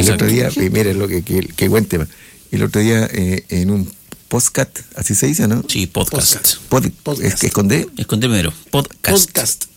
El otro día, mira lo que buen tema. El otro día en un podcast, así se dice, ¿no? Sí, podcast. ¿Es que escondé? Escondé primero. Podcast.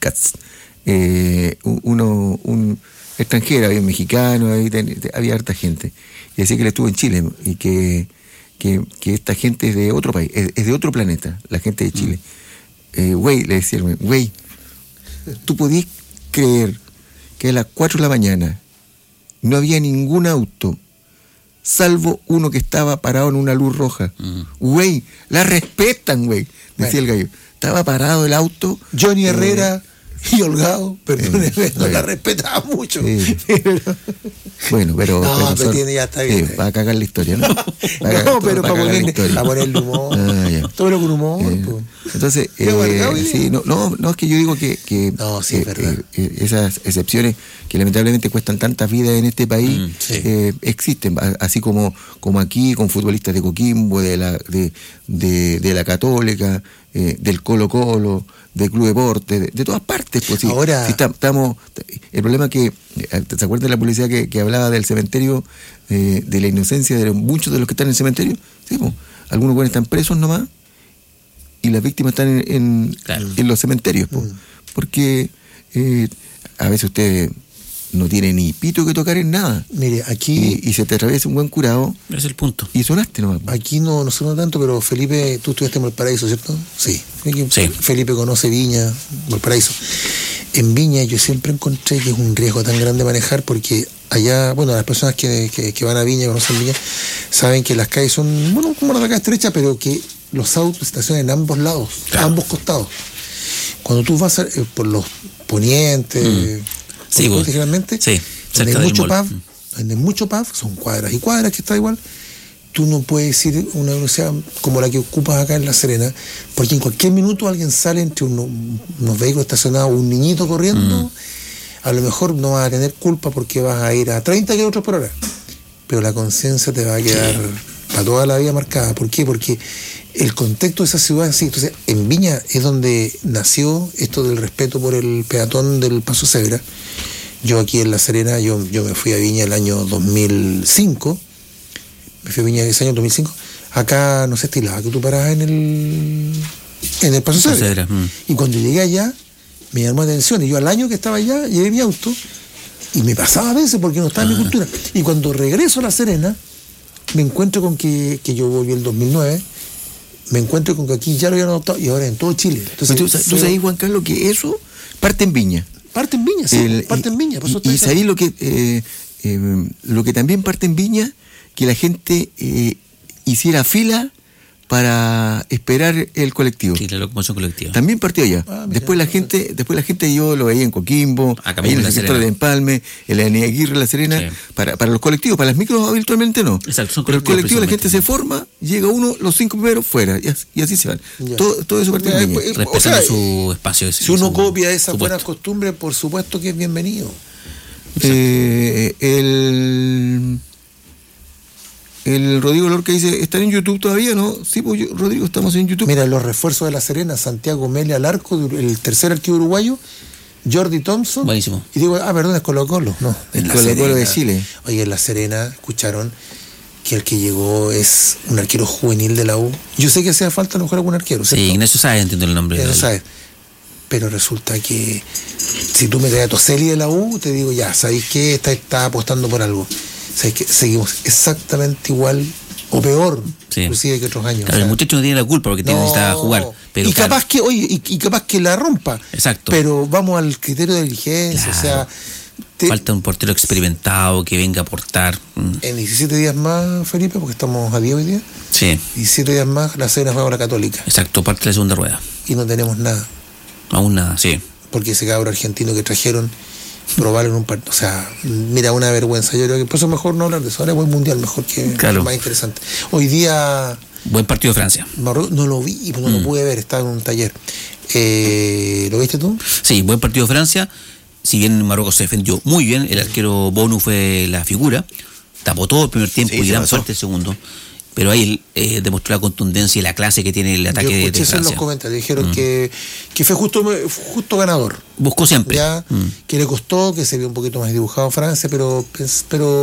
Un extranjero, había un mexicano, había harta gente. Y decía que él estuvo en Chile y que esta gente es de otro país, es de otro planeta, la gente de Chile. Güey, le decía, güey, ¿tú podías creer que a las 4 de la mañana no había ningún auto, salvo uno que estaba parado en una luz roja? Güey, la respetan, güey, decía el gallo. Estaba parado el auto. Johnny Herrera y Holgado, perdóneme, no la respetaba mucho. Sí. Bueno, pero ya está bien. Va a cagar la historia, ¿no? Pero para ponerle humor. Todo lo con humor. Entonces, sí, no, es que yo digo que sí, es verdad. Esas excepciones que lamentablemente cuestan tantas vidas en este país existen, así como aquí con futbolistas de Coquimbo, de la Católica, del Colo-Colo, del Club Deporte, de todas partes. Pues, sí. Ahora, estamos, el problema es que, ¿se acuerdan de la publicidad que hablaba del cementerio, de la inocencia de muchos de los que están en el cementerio? Sí, pues, algunos buenos están presos nomás y las víctimas están en los cementerios, pues, porque a veces usted no tiene ni pito que tocar en nada. Mire, aquí... Y se te atraviesa un buen curado. Ese es el punto. Y sonaste nomás. Aquí no suena tanto, pero Felipe, tú estuviste en Valparaíso, ¿cierto? Sí. Felipe conoce Viña, Valparaíso. En Viña yo siempre encontré que es un riesgo tan grande manejar, porque allá, bueno, las personas que van a Viña, conocen Viña, saben que las calles son, bueno, como las acá estrechas, pero que los autos estacionan en ambos lados, ambos costados. Cuando tú vas por los ponientes... Sí, generalmente, donde hay mucho pub, son cuadras y cuadras que está igual. Tú no puedes ir a una velocidad como la que ocupas acá en La Serena, porque en cualquier minuto alguien sale entre unos vehículos estacionados, un niñito corriendo. A lo mejor no vas a tener culpa porque vas a ir a 30 kilómetros por hora, pero la conciencia te va a quedar para toda la vida marcada. ¿Por qué? Porque el contexto de esa ciudad es así. Entonces, en Viña es donde nació esto del respeto por el peatón del Paso Cebra. Yo aquí en La Serena, yo me fui a Viña el año 2005. Me fui a Viña ese año 2005. Acá no se estilaba que tú pararas en el Paso Cebra. Y cuando llegué allá, me llamó la atención. Y yo al año que estaba allá, llevé mi auto y me pasaba a veces porque no estaba en mi cultura. Y cuando regreso a La Serena, me encuentro con que yo volví el 2009, me encuentro con que aquí ya lo habían adoptado y ahora en todo Chile. Entonces, ¿tú sabes, Juan Carlos, que eso parte en Viña? Parte en Viña, sí, parte en Viña. Y sabéis lo que también parte en Viña, que la gente hiciera fila para esperar el colectivo. Sí, la locomoción colectiva. También partió allá. Después la gente yo lo veía en Coquimbo, ahí en el sector de Empalme, en la Aguirre, La Serena, para los colectivos, para las micros habitualmente no. Exacto, son pero el colectivo la gente se forma, llega uno, los 5 primeros fuera, y así se van. Todo eso parte en Viña. Respetando su espacio. Si uno copia esas buenas costumbres, por supuesto que es bienvenido. El Rodrigo Lorca dice, ¿están en YouTube todavía, no? Sí, pues Rodrigo, estamos en YouTube. Mira, los refuerzos de La Serena, Santiago Mele al arco, el tercer arquero uruguayo, Jordi Thompson. Buenísimo. Y digo, perdón, es Colo-Colo. No, el Colo-Colo de Chile. Oye, en La Serena, escucharon que el que llegó es un arquero juvenil de la U. Yo sé que hacía falta a lo mejor algún arquero, ¿cierto? Sí, Ignacio Sáez, entiendo el nombre. Ignacio Sáez. Pero resulta que si tú me traes a Toselli de la U, te digo, ya, ¿sabéis qué? Está apostando por algo. ¿Sabes qué? Seguimos exactamente igual o peor, inclusive que otros años. Claro, el muchacho no tiene la culpa porque necesita jugar. Pero capaz que, y capaz que la rompa. Exacto. Pero vamos al criterio de diligencia, claro. Falta un portero experimentado que venga a aportar. En 17 días más, Felipe, porque estamos a 10 hoy día. Sí. 17 días más, La Serena juega con la Católica. Exacto, parte de la segunda rueda. Y no tenemos nada. Aún nada, sí. Porque ese cabro argentino que trajeron probarlo en un partido, o sea, mira, una vergüenza. Yo creo que por eso es mejor no hablar de eso. Ahora es buen mundial, mejor que más interesante. Hoy día buen partido de Francia. Marruecos, no lo vi, no lo pude ver, estaba en un taller. ¿Lo viste tú? Sí, buen partido de Francia. Si bien Marruecos se defendió muy bien, el arquero Bonu fue la figura, tapó todo el primer tiempo y gran parte el segundo. Pero ahí demostró la contundencia y la clase que tiene el ataque de Francia. Eso en los comentarios, dijeron que fue justo ganador. Buscó siempre. Ya, que le costó, que se vio un poquito más dibujado Francia, pero